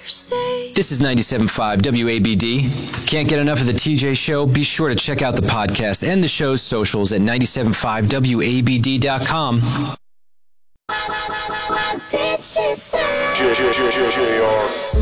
This is 97.5 WABD. Can't get enough of the TJ Show? Be sure to check out the podcast and the show's socials at 975WABD.com. What did she say?